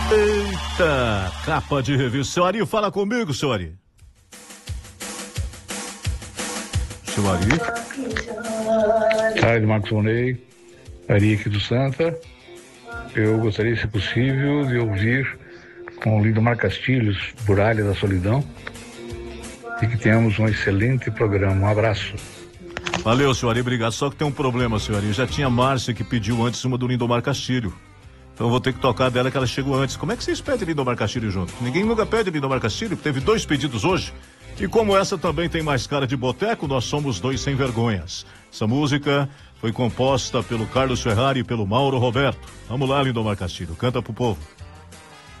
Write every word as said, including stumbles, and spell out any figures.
Eita, capa de revista. Seu Ari, fala comigo, seu Ari. Seu Ari. Tarde, Marcos Vonei. Ari aqui do Santa. Eu gostaria, se possível, de ouvir com o Lindomar Castilhos, Muralha da Solidão. E que tenhamos um excelente programa. Um abraço. Valeu, senhor Ari, obrigado. Só que tem um problema, senhor Ari. Já tinha Márcia que pediu antes uma do Lindomar Castilho. Então eu vou ter que tocar dela, que ela chegou antes. Como é que vocês pedem Lindomar Castilho junto? Ninguém nunca pede Lindomar Castilho. Teve dois pedidos hoje. E como essa também tem mais cara de boteco, nós somos dois sem vergonhas. Essa música foi composta pelo Carlos Ferrari e pelo Mauro Roberto. Vamos lá, Lindomar Castilho. Canta pro povo.